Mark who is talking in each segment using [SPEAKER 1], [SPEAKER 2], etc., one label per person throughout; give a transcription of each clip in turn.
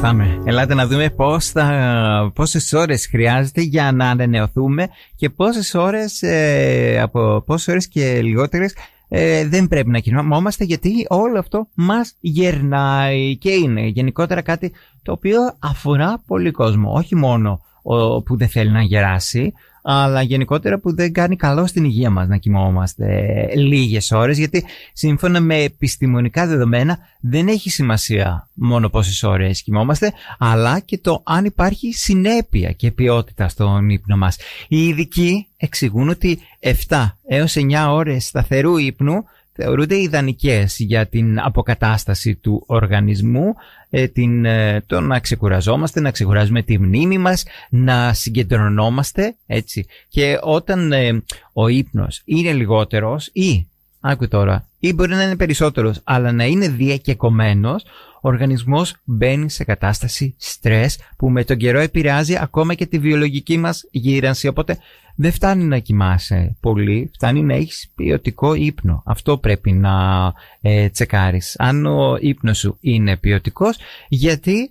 [SPEAKER 1] Πάμε. Ελάτε να δούμε πόσες ώρες χρειάζεται για να ανανεωθούμε και πόσες ώρες, από πόσες ώρες και λιγότερες δεν πρέπει να κοιμόμαστε, γιατί όλο αυτό μας γερνάει και είναι γενικότερα κάτι το οποίο αφορά πολύ κόσμο. Όχι μόνο που δεν θέλει να γεράσει, αλλά γενικότερα που δεν κάνει καλό στην υγεία μας να κοιμόμαστε λίγες ώρες, γιατί σύμφωνα με επιστημονικά δεδομένα δεν έχει σημασία μόνο πόσες ώρες κοιμόμαστε, αλλά και το αν υπάρχει συνέπεια και ποιότητα στον ύπνο μας. Οι ειδικοί εξηγούν ότι 7 έως 9 ώρες σταθερού ύπνου θεωρούνται ιδανικές για την αποκατάσταση του οργανισμού, το να ξεκουραζόμαστε, να ξεκουράζουμε τη μνήμη μας, να συγκεντρωνόμαστε, έτσι. Και όταν ο ύπνος είναι λιγότερος ή, άκου τώρα, ή μπορεί να είναι περισσότερος, αλλά να είναι διακεκομένος, ο οργανισμός μπαίνει σε κατάσταση στρες που με τον καιρό επηρεάζει ακόμα και τη βιολογική μας γύρανση. Οπότε δεν φτάνει να κοιμάσαι πολύ, φτάνει να έχεις ποιοτικό ύπνο. Αυτό πρέπει να τσεκάρεις. Αν ο ύπνος σου είναι ποιοτικός, γιατί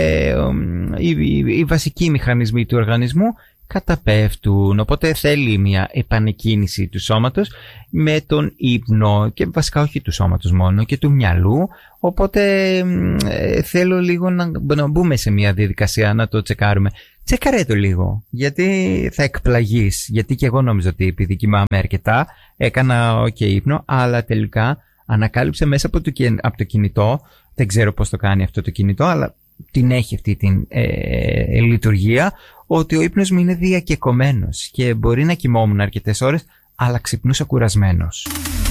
[SPEAKER 1] οι βασικοί μηχανισμοί του οργανισμού καταπέφτουν, οπότε θέλει μια επανεκκίνηση του σώματος με τον ύπνο, και βασικά όχι του σώματος μόνο, και του μυαλού. Οπότε θέλω λίγο να μπούμε σε μια διαδικασία να το τσεκάρουμε. Τσεκαρέ το λίγο, γιατί θα εκπλαγείς, γιατί και εγώ νόμιζα ότι επειδή κοιμάμαι αρκετά έκανα ύπνο, αλλά τελικά ανακάλυψα μέσα από το κινητό, δεν ξέρω πώς το κάνει αυτό το κινητό, αλλά την έχει αυτή την λειτουργία, ότι ο ύπνος μου είναι διακεκομένος και μπορεί να κοιμόμουν αρκετές ώρες, αλλά ξυπνούσα κουρασμένος.